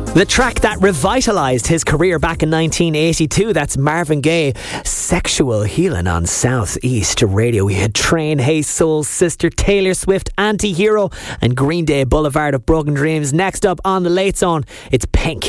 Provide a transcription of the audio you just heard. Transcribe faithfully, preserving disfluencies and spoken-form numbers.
The track that revitalised his career back in nineteen eighty-two, that's Marvin Gaye, Sexual Healing on South East Radio. We had Train, Hey Soul Sister, Taylor Swift, Anti-Hero and Green Day, Boulevard of Broken Dreams. Next up on the Late Zone, it's Pink.